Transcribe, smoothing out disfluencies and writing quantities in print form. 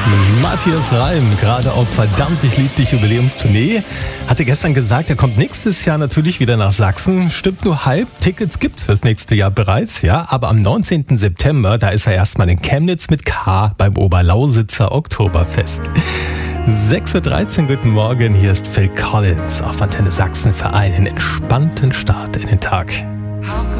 Matthias Reim, gerade auf Verdammt, ich lieb dich Jubiläumstournee, hatte gestern gesagt, er kommt nächstes Jahr natürlich wieder nach Sachsen. Stimmt nur halb, Tickets gibt's fürs nächste Jahr bereits, ja. Aber am 19. September, da ist er erstmal in Chemnitz mit K beim Oberlausitzer Oktoberfest. 6.13 Uhr, guten Morgen, hier ist Phil Collins auf Antenne Sachsen für einen entspannten Start in den Tag.